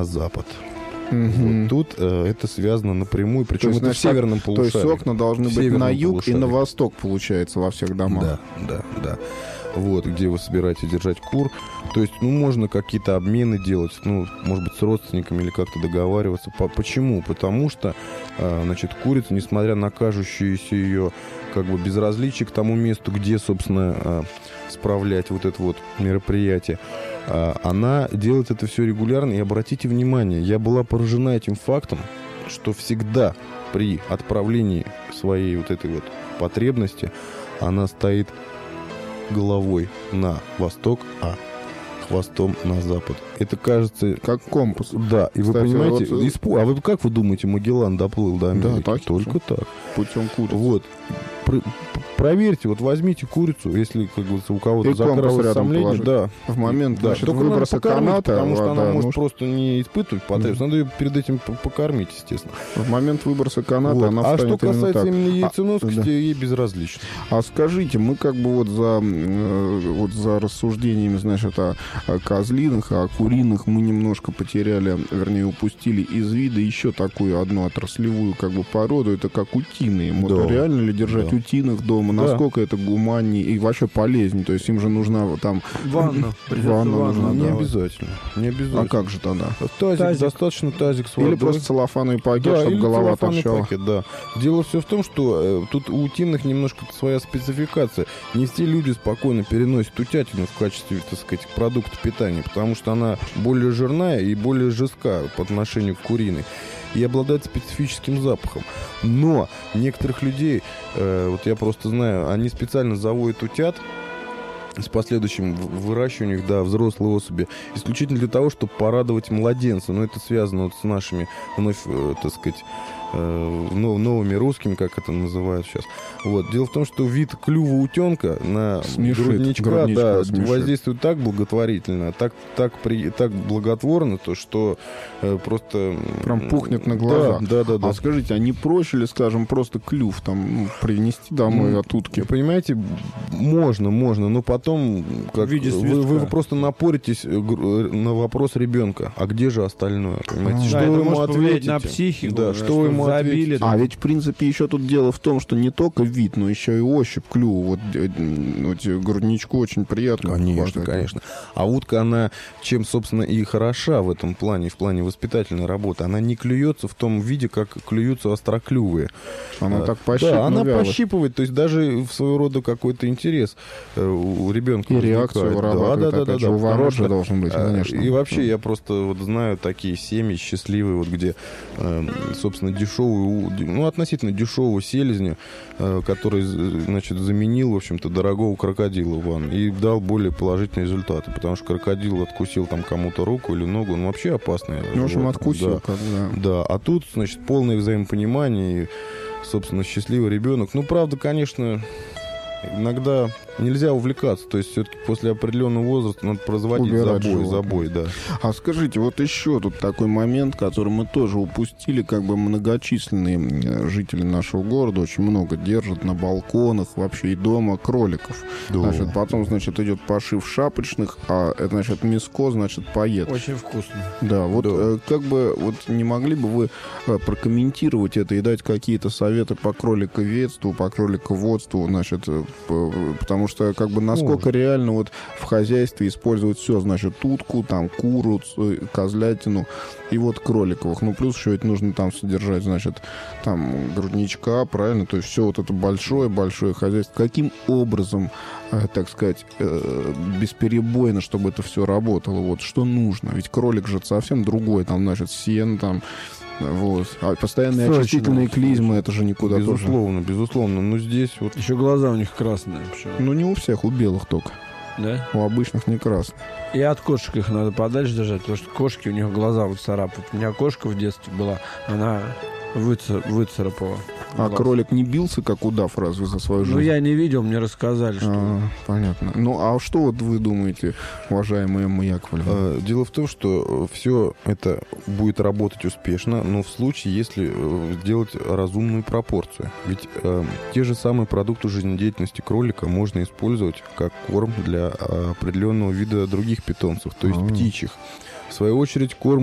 на запад. Мгм. Вот тут это связано напрямую, причем есть, это в северном То есть полушарии. окна должны В быть на северном юг и на полушарии. восток, получается, во всех домах. Да. Вот, где вы собираетесь держать кур. То есть, можно какие-то обмены делать, может быть, с родственниками или как-то договариваться. Почему? Потому что, курица, несмотря на кажущуюся ее безразличие к тому месту, где, собственно, справлять вот это вот мероприятие, она делает это все регулярно. И обратите внимание, я была поражена этим фактом, что всегда при отправлении своей вот этой вот потребности она стоит головой на восток, а хвостом на запад. Это кажется... Как компас. Да, и Кстати, вы понимаете... вот- А вы как вы думаете, Магеллан доплыл до Америки? так, Только так. Путем курицы. Вот. Проверьте, возьмите курицу, если, как говорится, у кого-то И компас закралось рядом сомнение, положить. да. В момент, Да, значит, только надо выброса покормить, каната, потому что она да, может просто не испытывать потребность. Да. Надо ее перед этим покормить, естественно. в момент выброса каната Вот. она А что встанет именно касается так. именно яйценоскости, да. ей безразлично. А скажите, мы за рассуждениями, значит, о козлиных, о куриных мы немножко потеряли, вернее, упустили из вида еще такую одну отраслевую породу, это как утиные. Вот Да. реально ли держать Да. утиных дома? Да. Насколько это гуманнее и вообще полезнее? То есть им же нужна там... Ванна. Придется Ванна ванну нужна, Не да. давать. обязательно. Не А обязательно. как же тогда? Тазик, достаточно тазик с водой. Или просто целлофановый пакет, Да, чтобы или голова целлофанный торчала? пакет, да. Дело все в том, что тут у утиных немножко своя спецификация. Не все люди спокойно переносят утятину в качестве, так сказать, продукта питания, потому что она более жирная и более жестка по отношению к куриной. И обладает специфическим запахом. Но некоторых людей, вот я просто знаю, они специально заводят утят с последующим выращиванием их, взрослые особи, исключительно для того, чтобы порадовать младенца. Но это связано с нашими вновь, так сказать, новыми русскими, как это называют сейчас. Вот. Дело в том, что вид клюва утенка на Смешит. грудничка Смешит. воздействует так благотворительно, так благотворно, то что просто... Прям пухнет на глазах. Да. А скажите, а не проще ли, скажем, просто клюв принести домой от утки? Вы понимаете, можно, но потом В виде вы свистка. просто напоритесь на вопрос ребенка. А где же остальное? Понимаете? Да, Что это вы ему может повлиять ответите? на психику, Да, что вы ему забили. ответите? А ведь, в принципе, еще тут дело в том, что не только вид, но еще и ощупь клюва. Вот грудничку очень приятно. Конечно. А утка, она чем, собственно, и хороша в этом плане, в плане воспитательной работы. Она не клюется в том виде, как клюются остроклювые. Она так пощипывает. Да, она пощипывает, то есть даже в своего рода какой-то интерес у ребенка И возникает. реакцию вырабатывает. Опять же, уворот потому же что, должен быть, конечно. И вообще, я просто знаю такие семьи счастливые, где, собственно, относительно дешевого селезня, который, заменил, в общем-то, дорогого крокодила в ванне и дал более положительные результаты, потому что крокодил откусил там кому-то руку или ногу, он вообще опасный. В общем, откусил. Да, а тут, полное взаимопонимание и, собственно, счастливый ребенок. Правда, конечно, иногда нельзя увлекаться. То есть все-таки после определенного возраста надо производить забой, да. А скажите, вот еще тут такой момент, который мы тоже упустили, многочисленные жители нашего города очень много держат на балконах, вообще и дома кроликов. Да. Потом, идет пошив шапочных, а это, мяско, поед. Очень вкусно. Да, не могли бы вы прокомментировать это и дать какие-то советы по кроликоведству, по кролиководству, потому что, насколько реально в хозяйстве использовать все, утку, куру, козлятину и кроликовых. Плюс еще ведь нужно содержать, грудничка, правильно? То есть все это большое хозяйство. Каким образом, так сказать, бесперебойно, чтобы это все работало? Что нужно? Ведь кролик же совсем другой, сено, А постоянные Срочно. очистительные клизмы, это же никуда тоже. Безусловно. Но здесь Еще глаза у них красные. Почему? Не у всех, у белых только. Да? У обычных не красные. И от кошек их надо подальше держать, потому что кошки, у них глаза царапают. У меня кошка в детстве была, она выцарапала. А глаз. кролик не бился, как удав, разве за свою жизнь? Я не видел, мне рассказали, что... Понятно. А что вы думаете, уважаемая Эмма Яковлевна? Дело в том, что все это будет работать успешно, но в случае, если сделать разумную пропорцию. Ведь те же самые продукты жизнедеятельности кролика можно использовать как корм для определенного вида других питомцев, то есть птичьих. В свою очередь, корм